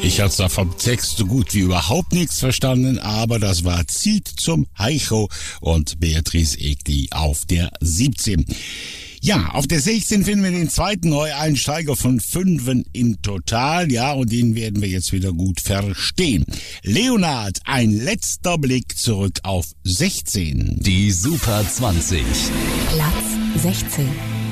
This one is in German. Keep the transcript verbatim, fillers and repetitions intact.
Ich hatte zwar vom Text so gut wie überhaupt nichts verstanden, aber das war Zieht zum Heicho und Beatrice Egli auf der siebzehn. Ja, auf der sechzehn finden wir den zweiten Neueinsteiger von fünfen in total, ja, und den werden wir jetzt wieder gut verstehen. Leonard, ein letzter Blick zurück auf sechzehn. Die Super zwanzig. Platz sechzehn.